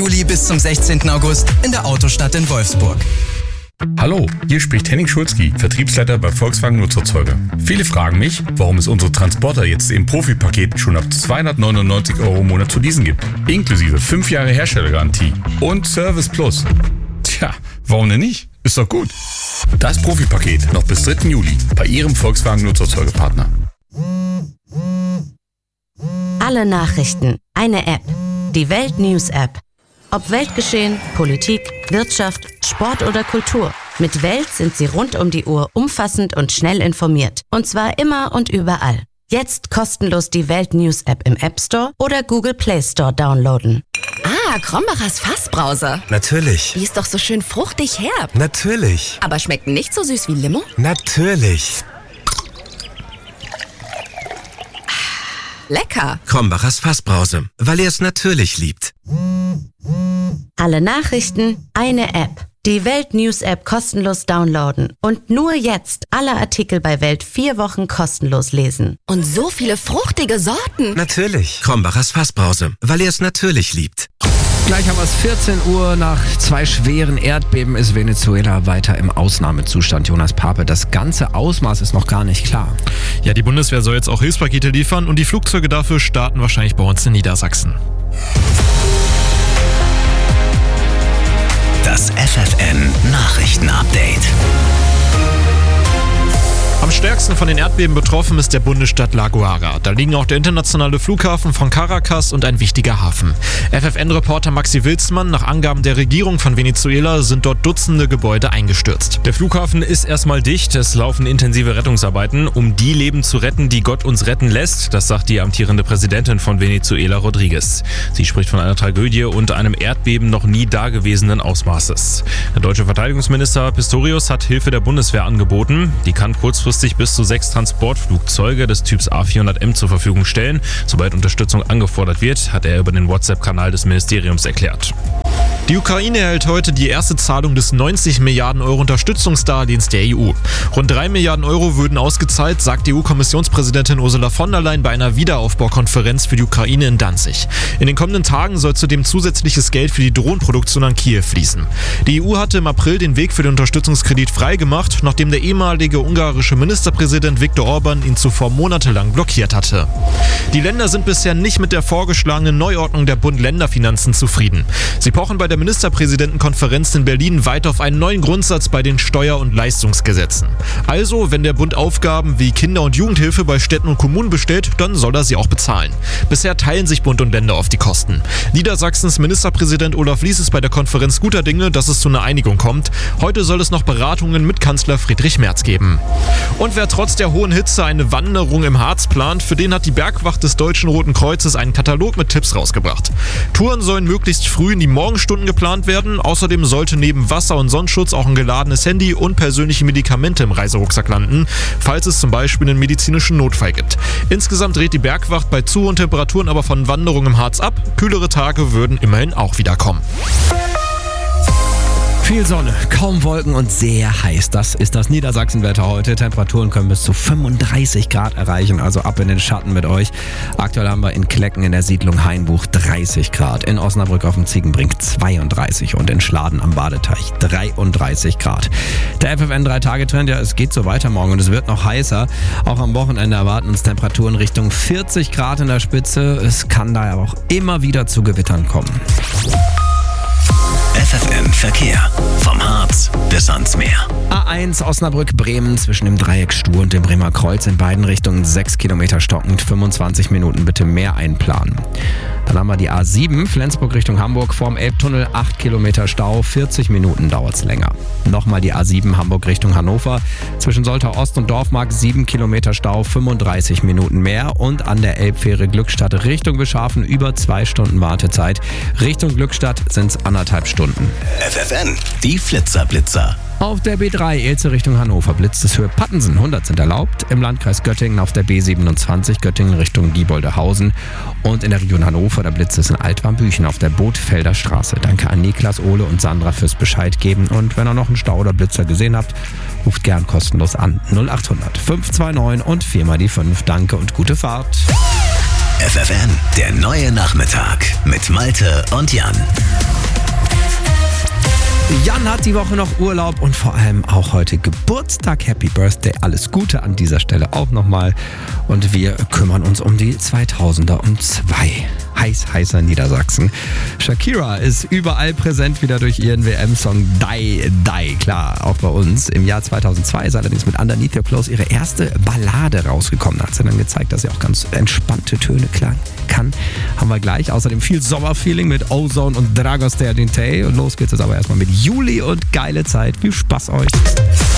Juli bis zum 16. August in der Autostadt in Wolfsburg. Hallo, hier spricht Henning Schulzki, Vertriebsleiter bei Volkswagen Nutzerzeuger. Viele fragen mich, warum es unsere Transporter jetzt im Profipaket schon ab 299 € im Monat zu leasen gibt. Inklusive 5 Jahre Herstellergarantie und Service Plus. Tja, warum denn nicht? Ist doch gut. Das Profipaket noch bis 3. Juli bei Ihrem Volkswagen Nutzerzeugerpartner. Alle Nachrichten, eine App. Die Welt News App. Ob Weltgeschehen, Politik, Wirtschaft, Sport oder Kultur. Mit Welt sind Sie rund um die Uhr umfassend und schnell informiert. Und zwar immer und überall. Jetzt kostenlos die Welt News App im App Store oder Google Play Store downloaden. Ah, Krombacher's Fassbrause. Natürlich. Die ist doch so schön fruchtig herb. Natürlich. Aber schmeckt nicht so süß wie Limo? Natürlich. Lecker. Krombacher's Fassbrause, weil ihr es natürlich liebt. Alle Nachrichten, eine App. Die Welt News App kostenlos downloaden. Und nur jetzt alle Artikel bei Welt 4 Wochen kostenlos lesen. Und so viele fruchtige Sorten. Natürlich. Krombacher's Fassbrause, weil ihr es natürlich liebt. Gleich haben wir es 14 Uhr. Nach 2 schweren Erdbeben ist Venezuela weiter im Ausnahmezustand. Jonas Pape, das ganze Ausmaß ist noch gar nicht klar. Ja, die Bundeswehr soll jetzt auch Hilfspakete liefern und die Flugzeuge dafür starten wahrscheinlich bei uns in Niedersachsen. Das FFN-Nachrichten-Update. Am stärksten von den Erdbeben betroffen ist der Bundesstaat La Guaira. Da liegen auch der internationale Flughafen von Caracas und ein wichtiger Hafen. FFN-Reporter Maxi Wilsmann, nach Angaben der Regierung von Venezuela sind dort Dutzende Gebäude eingestürzt. Der Flughafen ist erstmal dicht, es laufen intensive Rettungsarbeiten, um die Leben zu retten, die Gott uns retten lässt. Das sagt die amtierende Präsidentin von Venezuela, Rodriguez. Sie spricht von einer Tragödie und einem Erdbeben noch nie dagewesenen Ausmaßes. Der deutsche Verteidigungsminister Pistorius hat Hilfe der Bundeswehr angeboten. Die kann kurzfristig bis zu 6 Transportflugzeuge des Typs A400M zur Verfügung stellen. Sobald Unterstützung angefordert wird, hat er über den WhatsApp-Kanal des Ministeriums erklärt. Die Ukraine erhält heute die erste Zahlung des 90 Milliarden Euro Unterstützungsdarlehens der EU. Rund 3 Milliarden Euro würden ausgezahlt, sagt EU-Kommissionspräsidentin Ursula von der Leyen bei einer Wiederaufbaukonferenz für die Ukraine in Danzig. In den kommenden Tagen soll zudem zusätzliches Geld für die Drohnenproduktion an Kiew fließen. Die EU hatte im April den Weg für den Unterstützungskredit freigemacht, nachdem der ehemalige ungarische Ministerpräsident Viktor Orban ihn zuvor monatelang blockiert hatte. Die Länder sind bisher nicht mit der vorgeschlagenen Neuordnung der Bund-Länder-Finanzen zufrieden. Sie pochen bei der Ministerpräsidentenkonferenz in Berlin weiter auf einen neuen Grundsatz bei den Steuer- und Leistungsgesetzen. Also, wenn der Bund Aufgaben wie Kinder- und Jugendhilfe bei Städten und Kommunen bestellt, dann soll er sie auch bezahlen. Bisher teilen sich Bund und Länder oft die Kosten. Niedersachsens Ministerpräsident Olaf Lies ist bei der Konferenz guter Dinge, dass es zu einer Einigung kommt. Heute soll es noch Beratungen mit Kanzler Friedrich Merz geben. Und wer trotz der hohen Hitze eine Wanderung im Harz plant, für den hat die Bergwacht des Deutschen Roten Kreuzes einen Katalog mit Tipps rausgebracht. Touren sollen möglichst früh in die Morgenstunden geplant werden. Außerdem sollte neben Wasser- und Sonnenschutz auch ein geladenes Handy und persönliche Medikamente im Reiserucksack landen, falls es zum Beispiel einen medizinischen Notfall gibt. Insgesamt rät die Bergwacht bei zu hohen Temperaturen aber von Wanderungen im Harz ab. Kühlere Tage würden immerhin auch wieder kommen. Viel Sonne, kaum Wolken und sehr heiß. Das ist das Niedersachsenwetter heute. Temperaturen können bis zu 35 Grad erreichen, also ab in den Schatten mit euch. Aktuell haben wir in Klecken in der Siedlung Hainbuch 30 Grad, in Osnabrück auf dem Ziegenbrink 32 und in Schladen am Badeteich 33 Grad. Der FFN 3-Tage-Trend, ja, es geht so weiter morgen und es wird noch heißer. Auch am Wochenende erwarten uns Temperaturen Richtung 40 Grad in der Spitze. Es kann da aber auch immer wieder zu Gewittern kommen. FFN Verkehr. Vom Harz bis ans Meer. A1 Osnabrück-Bremen zwischen dem Dreieck Stur und dem Bremer Kreuz in beiden Richtungen 6 Kilometer stockend, 25 Minuten bitte mehr einplanen. Dann haben wir die A7 Flensburg Richtung Hamburg vorm Elbtunnel 8 Kilometer Stau, 40 Minuten dauert es länger. Nochmal die A7 Hamburg Richtung Hannover zwischen Soltau Ost und Dorfmark 7 Kilometer Stau, 35 Minuten mehr und an der Elbfähre Glückstadt Richtung Beschafen über 2 Stunden Wartezeit. Richtung Glückstadt sind es 1,5 Stunden. FFN, die Flitzer-Blitzer. Auf der B3 Elze Richtung Hannover blitzt es Höhe Pattensen, 100 sind erlaubt. Im Landkreis Göttingen auf der B27 Göttingen Richtung Dieboldehausen. Und in der Region Hannover, da blitzt es in Altwarmbüchen auf der Bootfelder Straße. Danke an Niklas, Ole und Sandra fürs Bescheid geben. Und wenn ihr noch einen Stau oder Blitzer gesehen habt, ruft gern kostenlos an 0800 529 und 4 die 5. Danke und gute Fahrt. FFN, der neue Nachmittag mit Malte und Jan. Jan hat die Woche noch Urlaub und vor allem auch heute Geburtstag. Happy Birthday, alles Gute an dieser Stelle auch nochmal. Und wir kümmern uns um die 2002. Heißer Niedersachsen. Shakira ist überall präsent wieder durch ihren WM-Song Die Die. Klar, auch bei uns. Im Jahr 2002 ist allerdings mit Underneath Your Clothes ihre erste Ballade rausgekommen. Da hat sie dann gezeigt, dass sie auch ganz entspannte Töne klang kann. Haben wir gleich. Außerdem viel Sommerfeeling mit Ozone und Dragos Teadinte. Und los geht's jetzt aber erstmal mit Juli und geile Zeit. Viel Spaß euch.